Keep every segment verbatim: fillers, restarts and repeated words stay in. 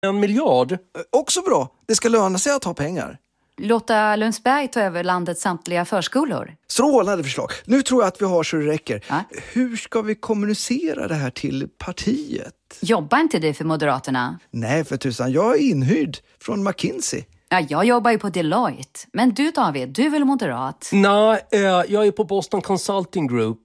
En miljard? Också bra. Det ska löna sig att ha pengar. Låta Lundsberg ta över landets samtliga förskolor. Strålande förslag. Nu tror jag att vi har så det räcker. Ja. Hur ska vi kommunicera det här till partiet? Jobbar inte du för Moderaterna? Nej, för tusan. Jag är inhyrd från McKinsey. Ja, jag jobbar ju på Deloitte. Men du, David, du är väl moderat? Nej, äh, jag är på Boston Consulting Group.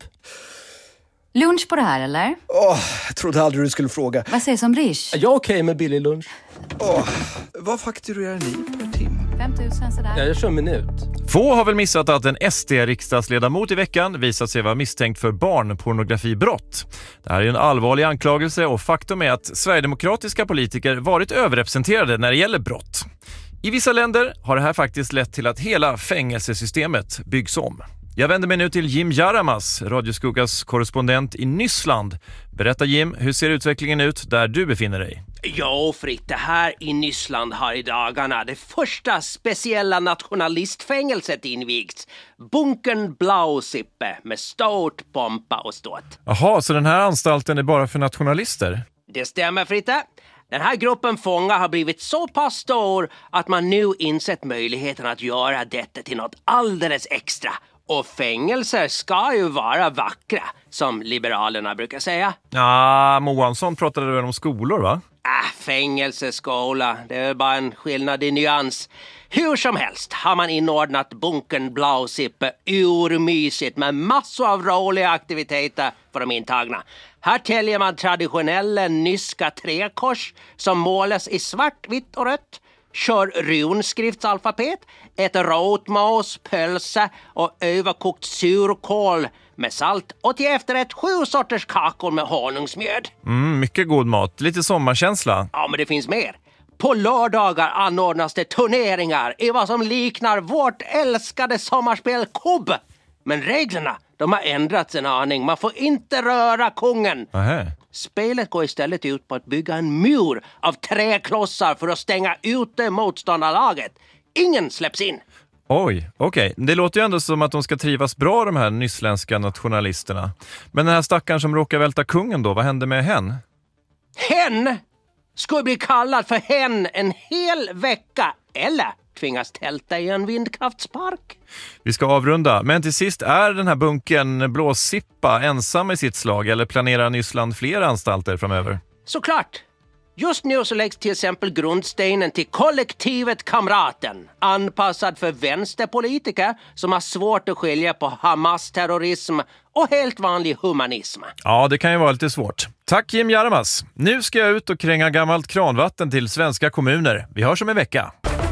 Lunch på det här, eller? Åh, jag trodde aldrig du skulle fråga. Vad sägs om Rish? Jag är okej med billig lunch. Åh, vad fakturerar ni per timme? fem tusen sådär. Ja, jag kör en minut. Få har väl missat att en S D-riksdagsledamot i veckan visat sig vara misstänkt för barnpornografibrott. Det här är en allvarlig anklagelse och faktum är att sverigedemokratiska politiker varit överrepresenterade när det gäller brott. I vissa länder har det här faktiskt lett till att hela fängelsesystemet byggs om. Jag vänder mig nu till Jim Jaramas, Radioskuggas korrespondent i Nyssland. Berätta Jim, hur ser utvecklingen ut där du befinner dig? Jo, Fritte, här i Nyssland har i dagarna det första speciella nationalistfängelset invigts. Bunkern Blausippe med stort pompa och ståt. Jaha, så den här anstalten är bara för nationalister? Det stämmer, Fritte. Den här gruppen fångar har blivit så pass stor att man nu insett möjligheten att göra detta till något alldeles extra. Och fängelser ska ju vara vackra, som liberalerna brukar säga. Ja, Moansson pratade väl om skolor, va? Ah, fängelseskola, det är bara en skillnad i nyans. Hur som helst har man inordnat bunkern Blausippe urmysigt med massor av roliga aktiviteter för de intagna. Här täljer man traditionella nyska träkors som målas i svart, vitt och rött. Kör runskriftsalfabet, äter rotmås, pölse och överkokt surkål med salt och till efterrätt sju sorters kakor med honungsmjöd. Mm, mycket god mat. Lite sommarkänsla. Ja, men det finns mer. På lördagar anordnas det turneringar i vad som liknar vårt älskade sommarspel kubb. Men reglerna, de har ändrats en aning. Man får inte röra kungen. Aha. Spelet går istället ut på att bygga en mur av träklossar för att stänga ute motståndarlaget. Ingen släpps in. Oj, okej. Okay. Det låter ju ändå som att de ska trivas bra, de här nyssländska nationalisterna. Men den här stackaren som råkar välta kungen då, vad hände med hen? Hen skulle bli kallad för hen en hel vecka. Eller tvingas tälta i en vindkraftspark. Vi ska avrunda, men till sist, är den här bunken Blåsippa ensam i sitt slag eller planerar Nyssland fler anstalter framöver? Såklart. Just nu så läggs till exempel grundstenen till kollektivet Kamraten, anpassad för vänsterpolitiker som har svårt att skilja på Hamas-terrorism och helt vanlig humanism. Ja, det kan ju vara lite svårt. Tack Jim Jaramas. Nu ska jag ut och kränga gammalt kranvatten till svenska kommuner. Vi hörs om en vecka.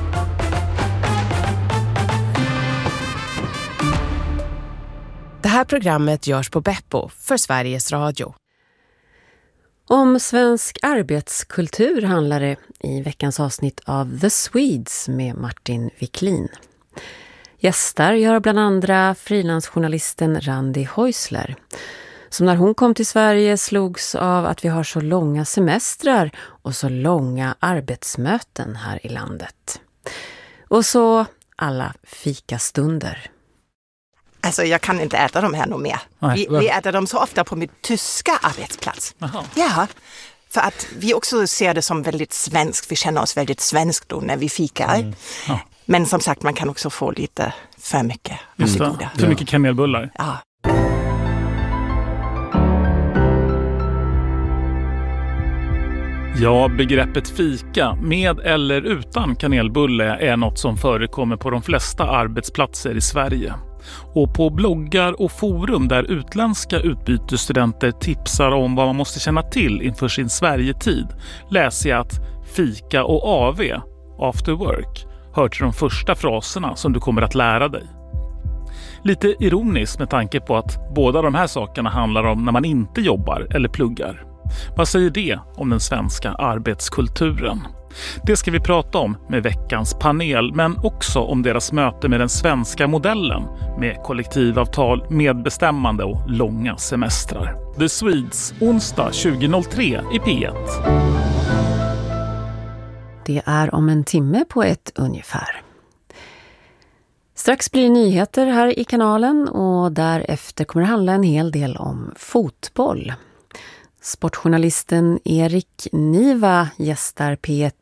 Det här programmet görs på Beppo för Sveriges Radio. Om svensk arbetskultur handlar det i veckans avsnitt av The Swedes med Martin Wiklin. Gäster gör bland andra frilansjournalisten Randi Häusler, som när hon kom till Sverige slogs av att vi har så långa semestrar och så långa arbetsmöten här i landet. Och så alla fikastunder. Alltså jag kan inte äta dem här nog mer. Vi, vi äter dem så ofta på min tyska arbetsplats. Aha. Ja, för att vi också ser det som väldigt svenskt. Vi känner oss väldigt svenskt då när vi fikar. Mm. Ja. Men som sagt, man kan också få lite för mycket. Just det, goda. För mycket kanelbullar. Ja. Ja, begreppet fika med eller utan kanelbulle är något som förekommer på de flesta arbetsplatser i Sverige. Och på bloggar och forum där utländska utbytesstudenter tipsar om vad man måste känna till inför sin Sverigetid läser jag att fika och A V, after work, hör till de första fraserna som du kommer att lära dig. Lite ironiskt med tanke på att båda de här sakerna handlar om när man inte jobbar eller pluggar. Vad säger det om den svenska arbetskulturen? Det ska vi prata om med veckans panel, men också om deras möte med den svenska modellen med kollektivavtal, medbestämmande och långa semestrar. The Swedes, onsdag tjugo noll tre i P ett. Det är om en timme på ett ungefär. Strax blir nyheter här i kanalen och därefter kommer det handla en hel del om fotboll. Sportjournalisten Erik Niva gästar P ett